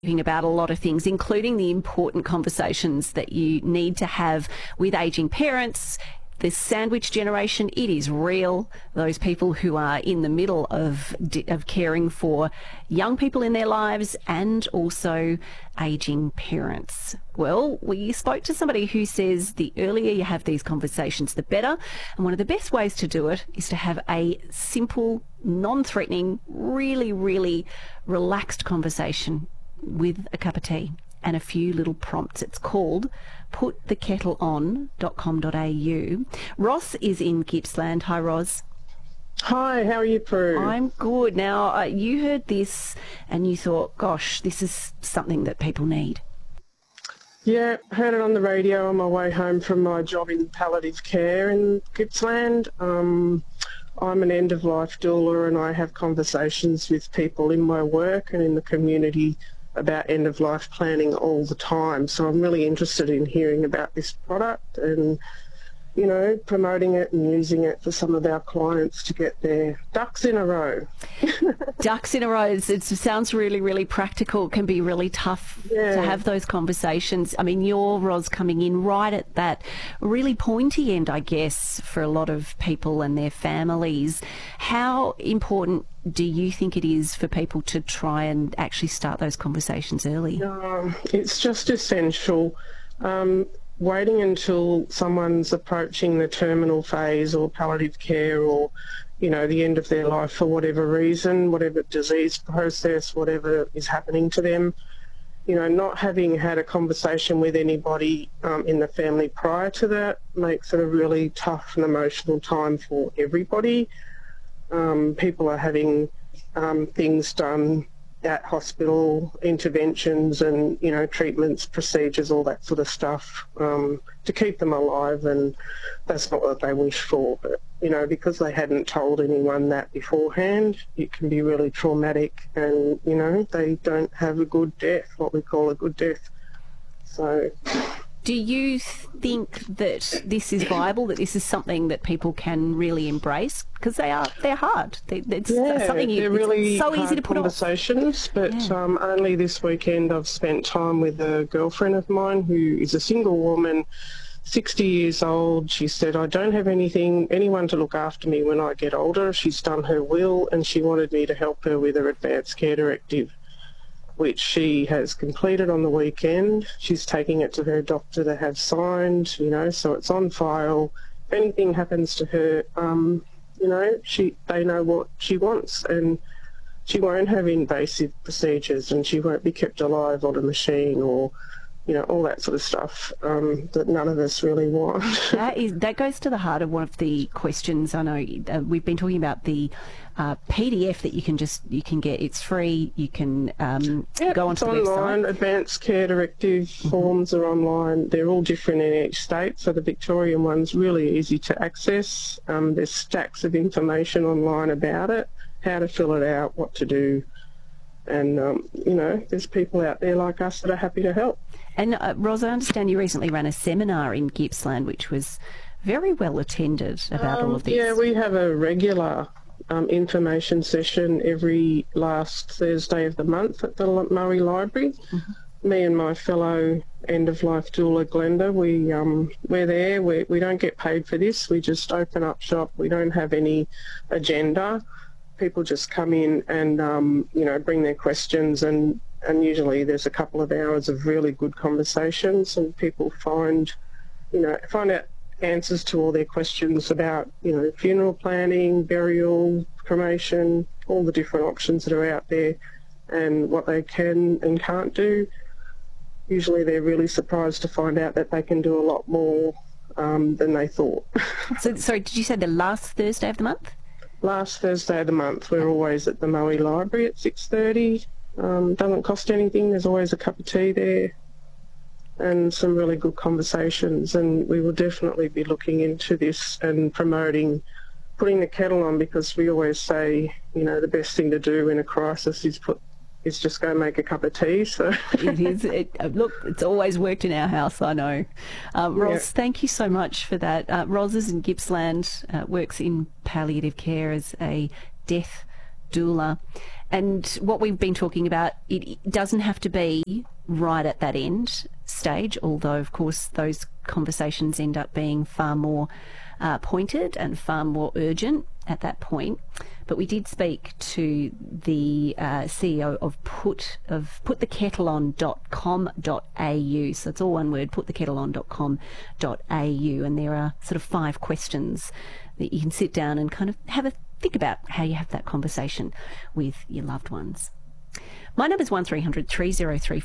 about a lot of things, including the important conversations that you need to have with ageing parents. This sandwich generation, it is real. Those people who are in the middle of caring for young people in their lives and also ageing parents. Well, we spoke to somebody who says the earlier you have these conversations, the better. And one of the best ways to do it is to have a simple, non-threatening, really, really relaxed conversation with a cup of tea and a few little prompts. It's called putthekettleon.com.au. Ross is in Gippsland. Hi, Ross. Hi, how are you, Prue? I'm good. Now, you heard this and you thought, gosh, this is something that people need. Yeah, heard it on the radio on my way home from my job in palliative care in Gippsland. I'm an end-of-life doula and I have conversations with people in my work and in the community about end-of-life planning all the time. So I'm really interested in hearing about this product and, you know, promoting it and using it for some of our clients to get their ducks in a row. Ducks in a row. It sounds really, really practical. It can be really tough to have those conversations. I mean, you're, Roz, coming in right at that really pointy end, I guess, for a lot of people and their families. How important do you think it is for people to try and actually start those conversations early? It's just essential. Waiting until someone's approaching the terminal phase or palliative care or, you know, the end of their life for whatever reason, whatever disease process, whatever is happening to them, you know, not having had a conversation with anybody in the family prior to that makes it a really tough and emotional time for everybody. People are having things done at hospital, interventions and, you know, treatments, procedures, all that sort of stuff to keep them alive, and that's not what they wish for. But, you know, because they hadn't told anyone that beforehand, it can be really traumatic and, you know, they don't have a good death, what we call a good death. So... Do you think that this is viable, that this is something that people can really embrace? Because they're hard. It's something they're really so hard easy to put conversations, but only this weekend I've spent time with a girlfriend of mine who is a single woman, 60 years old. She said, I don't have anyone to look after me when I get older. She's done her will and she wanted me to help her with her advanced care directive, which she has completed on the weekend. She's taking it to her doctor to have signed, you know, so it's on file. If anything happens to her, you know, they know what she wants, and she won't have invasive procedures and she won't be kept alive on a machine or, you know, all that sort of stuff that none of us really want. That goes to the heart of one of the questions. I know we've been talking about the PDF that you can get. It's free. You can go onto the online. website. Advanced Care Directive forms are online. They're all different in each state, so the Victorian one's really easy to access. There's stacks of information online about it, how to fill it out, what to do. And, you know, there's people out there like us that are happy to help. And, Ros, I understand you recently ran a seminar in Gippsland, which was very well attended about all of this. Yeah, we have a regular information session every last Thursday of the month at the Murray Library. Me and my fellow end-of-life doula, Glenda, we're there. We don't get paid for this. We just open up shop. We don't have any agenda. People just come in and, you know, bring their questions, and usually there's a couple of hours of really good conversations, and people find out answers to all their questions about, you know, funeral planning, burial, cremation, all the different options that are out there and what they can and can't do. Usually they're really surprised to find out that they can do a lot more than they thought. So, sorry, did you say the last Thursday of the month? Last Thursday of the month. We're always at the Murray Library at 6:30. Doesn't cost anything. There's always a cup of tea there and some really good conversations, and we will definitely be looking into this and putting the kettle on, because we always say, you know, the best thing to do in a crisis is just go make a cup of tea. So it is. Look, it's always worked in our house, I know. Ros, thank you so much for that. Ros is in Gippsland, works in palliative care as a death doula. And what we've been talking about, it doesn't have to be right at that end stage, although, of course, those conversations end up being far more pointed and far more urgent at that point. But we did speak to the CEO of putthekettleon.com.au. So it's all one word, putthekettleon.com.au. And there are sort of 5 questions that you can sit down and kind of have a think about how you have that conversation with your loved ones. My number is 1300 303